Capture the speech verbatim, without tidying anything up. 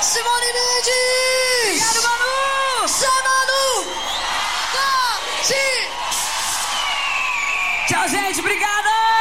Simone Mendes! Obrigado, Manu! Zé Manu! Tá, sim! Tchau, gente, obrigada!